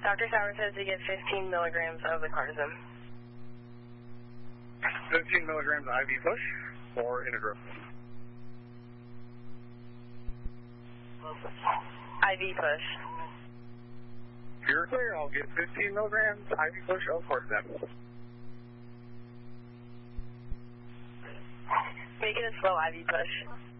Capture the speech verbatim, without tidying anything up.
Doctor Sauer says to get fifteen milligrams of the cardizem. fifteen milligrams I V push or Integral? I V push. If you're clear, I'll get fifteen milligrams I V push of cardizem. Make it a slow I V push.